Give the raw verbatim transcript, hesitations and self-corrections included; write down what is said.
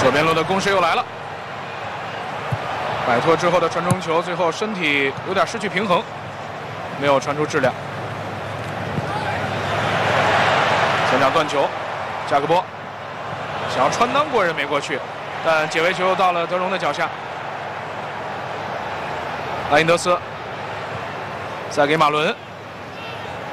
左边路的攻势又来了，摆脱之后的传中球，最后身体有点失去平衡，没有传出质量。前场断球，加克波想要穿裆过人没过去，但解围球到了德容的脚下。莱因德斯再给马伦。